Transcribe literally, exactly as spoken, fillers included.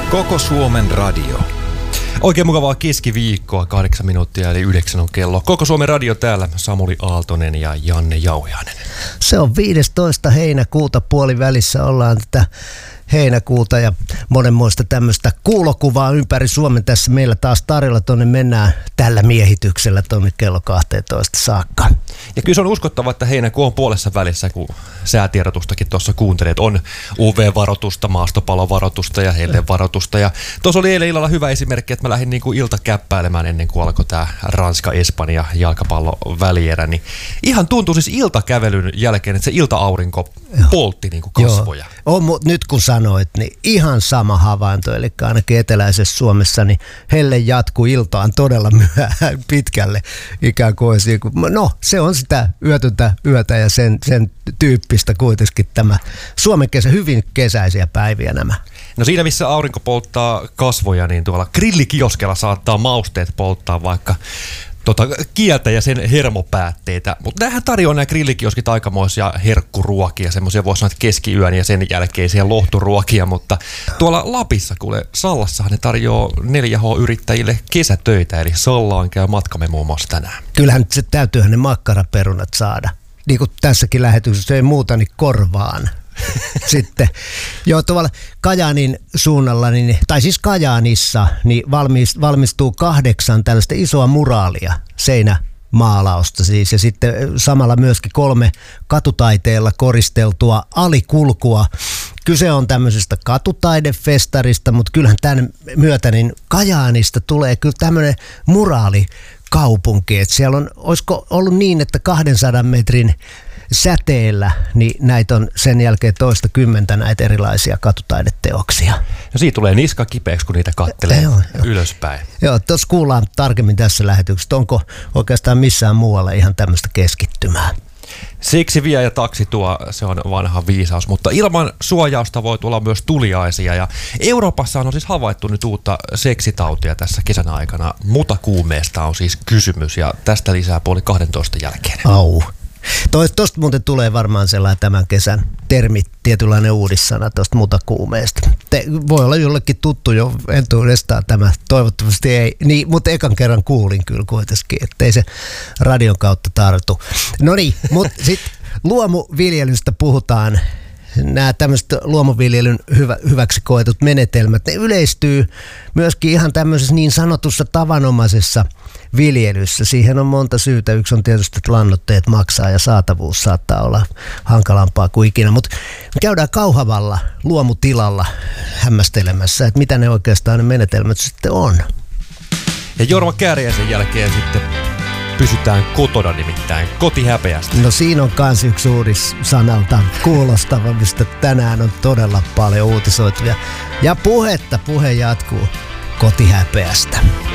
Koko Suomen radio. Oikein mukavaa keskiviikkoa, kahdeksan minuuttia eli yhdeksän on kello. Koko Suomen radio täällä, Samuli Aaltonen ja Janne Jauhiainen. Se on viidestoista heinäkuuta, puolivälissä ollaan tätä heinäkuuta ja monenmoista tämmöistä kuulokuvaa ympäri Suomen tässä meillä taas tarjolla. Tuonne mennään tällä miehityksellä tuonne kello kaksitoista saakka. Ja kyllä se on uskottava, että heinäkuu on puolessa välissä, kun säätiedotustakin tuossa kuuntelet. On U V-varoitusta, maastopalovaroitusta ja hellevaroitusta. Ja tuossa oli eilen illalla hyvä esimerkki, että mä lähdin niin kuin iltakäppäilemään ennen kuin alkoi tämä Ranska-Espanja jalkapallon välierä. Niin ihan tuntui siis iltakävelyn jälkeen, että se ilta-aurinko poltti niin kuin kasvoja. On, mutta nyt kun sanoit, niin ihan sama havainto, eli ainakin eteläisessä Suomessa, niin helle jatkuu iltaan todella myöhään pitkälle ikään kuin. No, se on sitä yötöntä yötä ja sen, sen tyyppistä kuitenkin tämä Suomen kesä, hyvin kesäisiä päiviä nämä. No siinä missä aurinko polttaa kasvoja, niin tuolla grillikioskella saattaa mausteet polttaa vaikka Tota, kieltä ja sen hermopäätteitä, mutta nämähän tarjoaa nämä grillikioskit aikamoisia herkkuruokia, semmoisia voisi sanoa, että keskiyön ja sen jälkeisiä lohturuokia, mutta tuolla Lapissa, kuule Sallassahan ne tarjoaa neljä H-yrittäjille kesätöitä, eli Sallaan käy matkamme muun muassa tänään. Kyllähän se täytyyhän ne makkaraperunat saada, niin kuin tässäkin lähetyksessä, ei muuta niin korvaan. Sitten joo, tuolla Kajaanin suunnalla, niin, tai siis Kajaanissa, niin valmistuu kahdeksan tällaista isoa muraalia, seinämaalausta siis, ja sitten samalla myöskin kolme katutaiteella koristeltua alikulkua. Kyse on tämmöisestä katutaidefestarista, mutta kyllähän tämän myötä niin Kajaanista tulee kyllä tämmöinen muraalikaupunki, että siellä on, olisiko ollut niin, että kahdensadan metrin säteellä, niin näitä on sen jälkeen toista kymmentä näitä erilaisia katutaideteoksia. No siitä tulee niska kipeäksi, kun niitä kattelee joo, ylöspäin. Joo, tuossa kuullaan tarkemmin tässä lähetyksessä, onko oikeastaan missään muualla ihan tämmöistä keskittymää. Siksi vie ja taksi tuo, se on vanha viisaus, mutta ilman suojausta voi tulla myös tuliaisia. Ja Euroopassa on siis havaittu nyt uutta seksitautia tässä kesän aikana. Mutakuumeesta on siis kysymys ja tästä lisää puoli kahdentoista jälkeen. Au. Tuosta muuten tulee varmaan sellainen tämän kesän termi, tietynlainen uudissana tuosta mutakuumeesta. Te, voi olla jollekin tuttu jo entuudestaan tämä, toivottavasti ei, niin, mutta ekan kerran kuulin kyllä kuitenkin, ettei se radion kautta tartu. No niin, mutta sitten luomuviljelystä puhutaan. Nämä tämmöiset luomuviljelyn hyvä, hyväksi koetut menetelmät, ne yleistyy myöskin ihan tämmöisessä niin sanotussa tavanomaisessa viljelyssä. Siihen on monta syytä. Yksi on tietysti, että lannoitteet maksaa ja saatavuus saattaa olla hankalampaa kuin ikinä. Mutta käydään Kauhavalla luomutilalla hämmästelemässä, että mitä ne oikeastaan ne menetelmät sitten on. Ja Jorma Kääriäisen jälkeen sitten pysytään kotona, nimittäin kotihäpeästä. No siinä on kans yksi uudissanalta kuulostava, mistä tänään on todella paljon uutisoituja. Ja puhetta, puhe jatkuu kotihäpeästä.